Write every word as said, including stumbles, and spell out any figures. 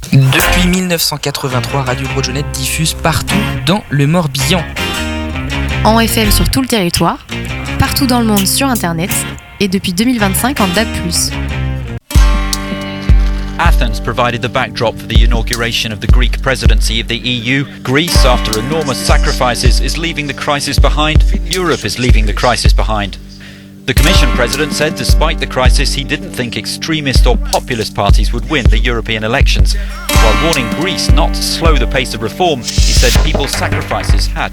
Depuis mille neuf cent quatre-vingt-trois, Radio Broadionet diffuse partout dans le Morbihan. En F M sur tout le territoire, partout dans le monde sur Internet et depuis deux mille vingt-cinq en D A B plus. Athens provided the backdrop for the inauguration of the Greek presidency of the E U. Greece, after enormous sacrifices, is leaving the crisis behind. Europe is leaving the crisis behind. The Commission President said despite the crisis he didn't think extremist or populist parties would win the European elections. While warning Greece not to slow the pace of reform, he said people's sacrifices had